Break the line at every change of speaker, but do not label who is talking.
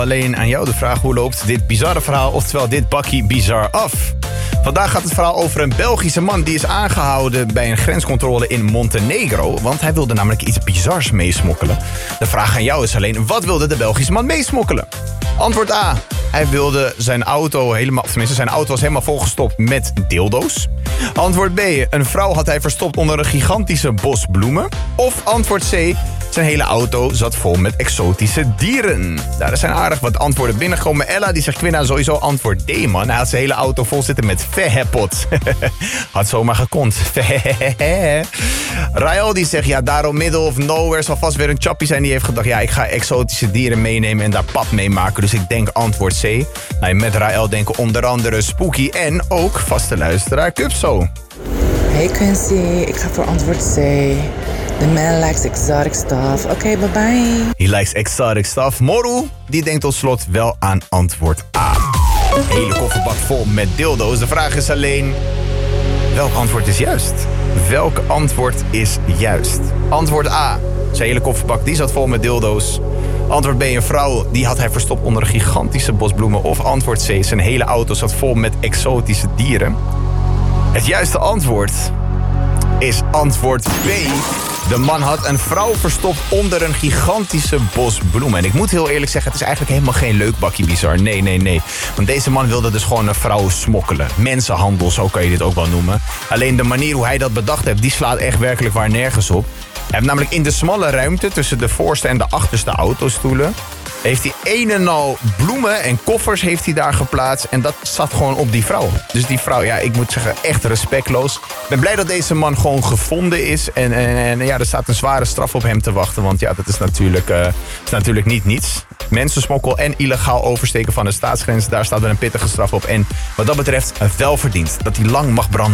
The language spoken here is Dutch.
Alleen aan jou de vraag, hoe loopt dit bizarre verhaal, oftewel dit bakkie bizar af? Vandaag gaat het verhaal over een Belgische man die is aangehouden bij een grenscontrole in Montenegro. Want hij wilde namelijk iets bizars meesmokkelen. De vraag aan jou is alleen, wat wilde de Belgische man meesmokkelen? Antwoord A. Hij wilde zijn auto zijn auto was helemaal volgestopt met dildo's. Antwoord B. Een vrouw had hij verstopt onder een gigantische bos bloemen. Of antwoord C. Zijn hele auto zat vol met exotische dieren. Nou, er zijn aardig wat antwoorden binnengekomen. Ella die zegt, Quinna, sowieso antwoord D, man. Hij had zijn hele auto vol zitten met vehepot. Had zomaar gekond. Rael die zegt, ja, daarom middle of nowhere zal vast weer een chappie zijn die heeft gedacht, ja, ik ga exotische dieren meenemen en daar pap mee maken. Dus ik denk antwoord C. Nou, met Rael denken onder andere Spooky en ook vaste luisteraar Cupso.
Hey Quincy, ik ga voor antwoord C. The man likes exotic stuff. Oké, bye bye.
He likes exotic stuff. Moru, die denkt tot slot wel aan antwoord A. Een hele kofferbak vol met dildo's. De vraag is alleen, welk antwoord is juist? Welk antwoord is juist? Antwoord A. Zijn hele kofferbak die zat vol met dildo's. Antwoord B. Een vrouw die had hij verstopt onder een gigantische bos bloemen. Of antwoord C. Zijn hele auto zat vol met exotische dieren. Het juiste antwoord is antwoord B. De man had een vrouw verstopt onder een gigantische bos bloemen. En ik moet heel eerlijk zeggen, het is eigenlijk helemaal geen leuk bakkie bizar. Nee. Want deze man wilde dus gewoon een vrouw smokkelen. Mensenhandel, zo kan je dit ook wel noemen. Alleen de manier hoe hij dat bedacht heeft, die slaat echt werkelijk waar nergens op. Hij heeft namelijk in de smalle ruimte tussen de voorste en de achterste autostoelen heeft hij een en al bloemen en koffers heeft hij daar geplaatst. En dat zat gewoon op die vrouw. Dus die vrouw, ja, ik moet zeggen, echt respectloos. Ik ben blij dat deze man gewoon gevonden is. En ja, er staat een zware straf op hem te wachten. Want ja, dat is natuurlijk niet niets. Mensensmokkel en illegaal oversteken van de staatsgrens. Daar staat wel een pittige straf op. En wat dat betreft wel verdiend dat hij lang mag branden.